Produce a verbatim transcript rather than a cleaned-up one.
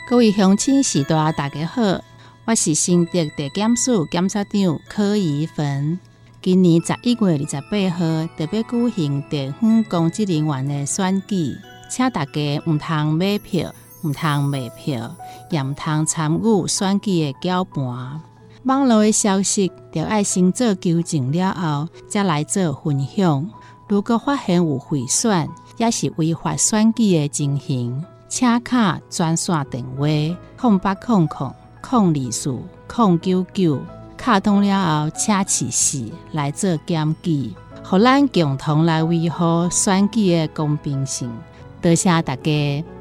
各位乡亲士大大家好，我是新竹地检署检察长柯怡芬。今年十一月二十八号特别举行地方公职人员的选举，请大家唔通买票，唔通卖票，也唔通参与选举的搅拌。网络的消息就要先做纠正了后，才来做分享。如果发现有贿选，也是违法选举的情形，请卡专线电话空八空空空二四空九九，卡通了后请持续来做检举，互咱共同来维护选举的公平性。多谢大家。